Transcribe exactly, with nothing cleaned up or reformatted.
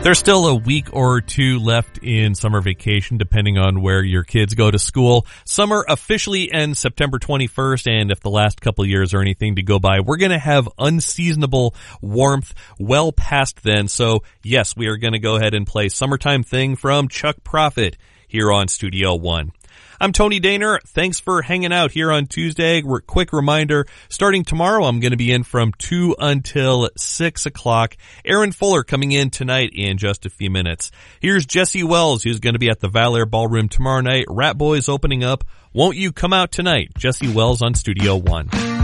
There's still a week or two left in summer vacation, depending on where your kids go to school. Summer officially ends September twenty-first, and if the last couple of years are anything to go by, we're going to have unseasonable warmth well past then. So, yes, we are going to go ahead and play Summertime Thing from Chuck Prophet here on Studio One. I'm Tony Daner. Thanks for hanging out here on Tuesday. Quick reminder, starting tomorrow, I'm going to be in from two until six o'clock. Aaron Fuller coming in tonight in just a few minutes. Here's Jesse Wells, who's going to be at the Valair Ballroom tomorrow night. Rat Boys opening up. Won't you come out tonight? Jesse Wells on Studio One.